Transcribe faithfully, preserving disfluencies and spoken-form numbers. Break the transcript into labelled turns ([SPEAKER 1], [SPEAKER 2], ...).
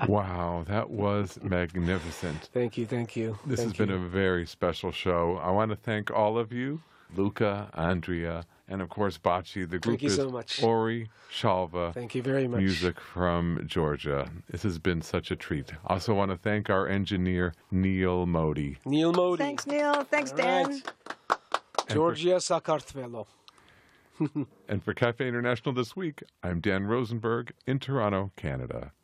[SPEAKER 1] Wow, that was magnificent.
[SPEAKER 2] Thank you, thank you.
[SPEAKER 1] This
[SPEAKER 2] thank
[SPEAKER 1] has been
[SPEAKER 2] you.
[SPEAKER 1] a very special show. I want to thank all of you, Luca, Andrea, and of course Bocce. The group
[SPEAKER 2] Thank you
[SPEAKER 1] is
[SPEAKER 2] so much.
[SPEAKER 1] Ori Shalva.
[SPEAKER 2] Thank you very much.
[SPEAKER 1] Music from Georgia. This has been such a treat. I also want to thank our engineer, Neil Modi.
[SPEAKER 2] Neil Modi.
[SPEAKER 3] Thanks, Neil. Thanks,
[SPEAKER 2] All
[SPEAKER 3] Dan.
[SPEAKER 2] right. Georgia Sakartvelo.
[SPEAKER 1] And for Cafe International this week, I'm Dan Rosenberg in Toronto, Canada.